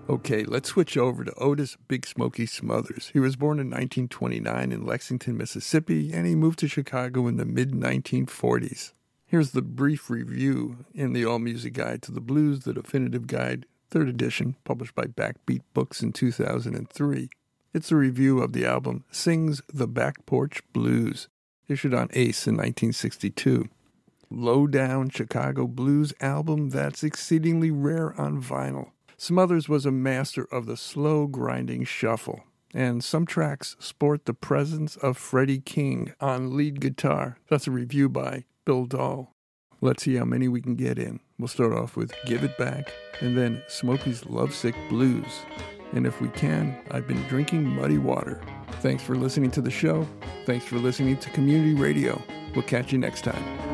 Okay, let's switch over to Otis Big Smoky Smothers. He was born in 1929 in Lexington, Mississippi, and he moved to Chicago in the mid-1940s. Here's the brief review in the All Music Guide to the Blues, the Definitive Guide, 3rd edition, published by Backbeat Books in 2003. It's a review of the album Sings the Back Porch Blues, issued on Ace in 1962. Low-down Chicago blues album that's exceedingly rare on vinyl. Smothers was a master of the slow grinding shuffle, and some tracks sport the presence of Freddie King on lead guitar. That's a review by Bill Dahl. Let's see how many we can get in. We'll start off with Give It Back, and then Smokey's Lovesick Blues. And if we can, I've been drinking muddy water. Thanks for listening to the show. Thanks for listening to Community Radio. We'll catch you next time.